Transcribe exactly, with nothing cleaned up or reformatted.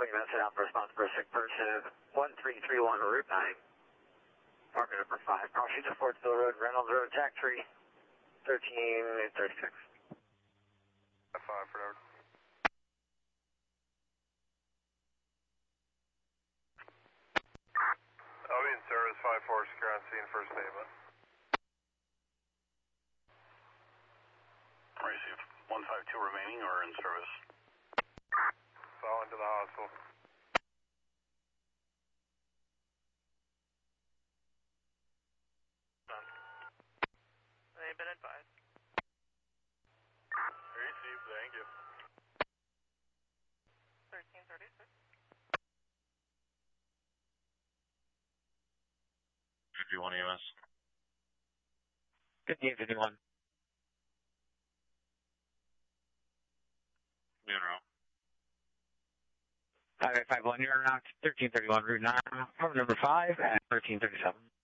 Recording message out for response for a sick person. one three three one Route nine. Apartment number five. Call sheet to Fordsville Road, Reynolds Road, Jack three. thirteen thirty-six. five for Edward. I'll be in service, five four, secure on scene, first statement. Receive. one five two remaining or in service? Fall into the hospital. Done. They've been advised. Receive, thank you. thirteen thirty-six. fifty-one E M S. fifteen fifty-one. Munro. five eight five one, you're around thirteen thirty-one Route nine, apartment number five at thirteen thirty-seven.